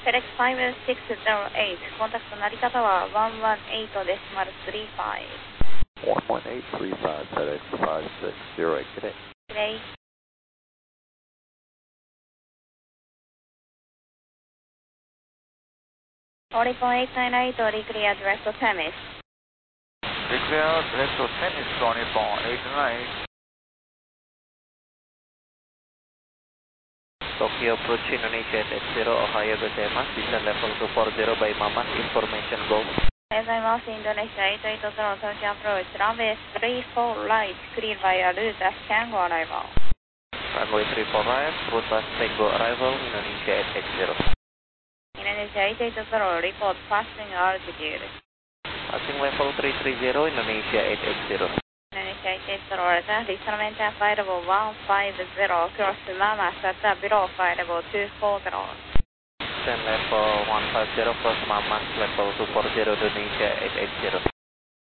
FedEx 5608、コンタクトなり方は118.35。 11835 FedEx 5608 today. Today. Oricon 898, reclear direct to Temis. Declare direct to Temis, Oricon 898. Tokyo approach Indonesia at 80, Ohio gozaimasu, descend level 240 by Mamas, information go. おはようございます。インドネシア880東京アプローチ、ランウェイ34 right, clear via route as Tango arrival. Runway 34 right, route as Tango arrival, Indonesia at 80. Indonesia 880, report passing altitude. Passing level 330, Indonesia at 80. Indonesia 880, descent flight level 150, cross to Mamas at below flight level 240. Descend level 150, cross Mamas, level 240, Indonesia at 80.